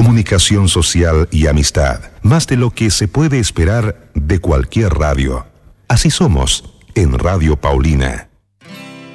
comunicación social y amistad, más de lo que se puede esperar de cualquier radio. Así somos en Radio Paulina.